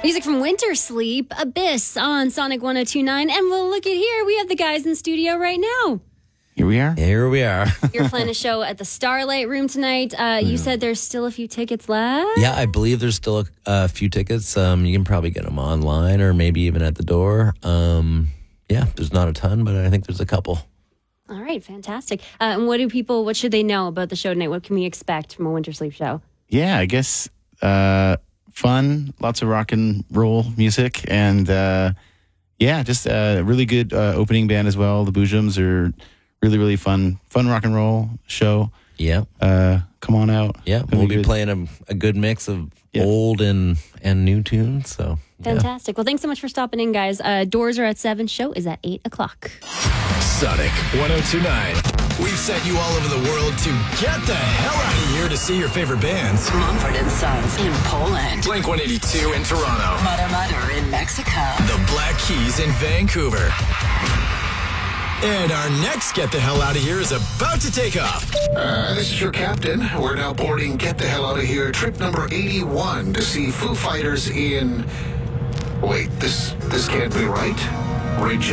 Music from Winter Sleep, Abyss on Sonic 102.9. And well, look at here. We have the guys in studio right now. Here we are. You're playing a show at the Starlight Room tonight. You said there's still a few tickets left? Yeah, I believe there's still a few tickets. You can probably get them online or maybe even at the door. Yeah, there's not a ton, but I think there's a couple. All right, fantastic. And what should they know about the show tonight? What can we expect from a Winter Sleep show? Yeah, I guess fun, lots of rock and roll music, and just a really good opening band as well. The Boojums are really, really fun rock and roll show. Yeah. Come on out. Yeah, we'll be playing a good mix of old and new tunes. So fantastic. Well, thanks so much for stopping in, guys. Doors are at 7. Show is at 8 o'clock. Sonic 102.9. We've sent you all over the world to get the hell out of here to see your favorite bands. Mumford & Sons in Poland. Blink-182 in Toronto. Mudder Mudder in Mexico. The Black Keys in Vancouver. And our next Get the Hell Out of Here is about to take off. This is your captain. We're now boarding Get the Hell Out of Here, trip number 81 to see Foo Fighters in... Wait, this can't be right.